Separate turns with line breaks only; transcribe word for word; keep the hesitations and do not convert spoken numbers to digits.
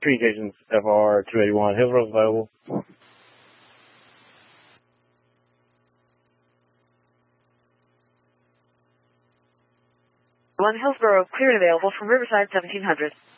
Communications, F R two eighty-one, Hillsborough available.
one Hillsborough, clear and available from Riverside seventeen hundred.